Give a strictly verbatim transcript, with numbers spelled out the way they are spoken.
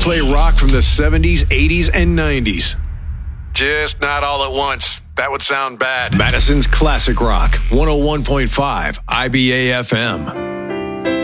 play rock from the seventies, eighties, and nineties. Just not all at once. That would sound bad. Madison's Classic Rock, one oh one point five I B A F M.